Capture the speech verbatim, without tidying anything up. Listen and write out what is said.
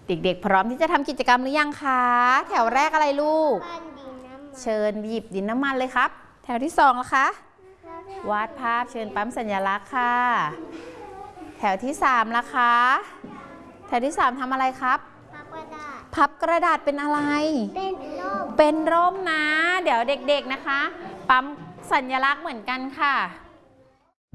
เด็กๆพร้อมที่จะทำกิจกรรมหรือยังคะแถวแรกอะไรลูกเชิญหยิบดินน้ำมันเลยครับแถวที่สองละคะวาดภาพเชิญปั๊มสัญลักษณ์ค่ะแถวที่สามละคะแถวที่สามทำอะไรครับพับกระดาษพับกระดาษเป็นอะไรเป็นร่มเป็นร่มนะเดี๋ยวเด็กๆนะคะปั๊มสัญลักษณ์เหมือนกันค่ะ